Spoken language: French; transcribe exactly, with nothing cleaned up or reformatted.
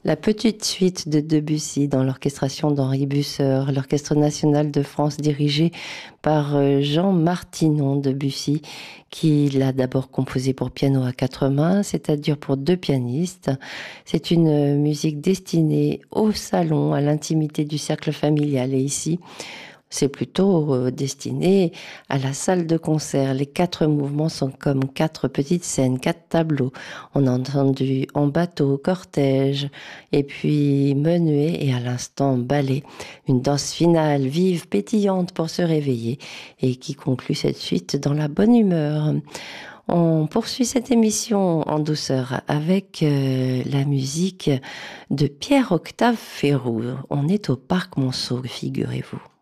La petite suite de Debussy dans l'orchestration d'Henri Busseur, l'Orchestre national de France dirigé par euh, Jean Martinon Debussy, qui l'a d'abord composé pour piano à quatre mains, c'est-à-dire pour deux pianistes. C'est une euh, musique destinée au salon, à l'intimité du cercle familial. Et ici, c'est plutôt euh, destiné à la salle de concert. Les quatre mouvements sont comme quatre petites scènes, quatre tableaux. On a entendu en bateau, cortège, et puis menuet et à l'instant ballet. Une danse finale vive, pétillante pour se réveiller et qui conclut cette suite dans la bonne humeur. On poursuit cette émission en douceur avec euh, la musique de Pierre-Octave Ferroux. On est au Parc Monceau, figurez-vous.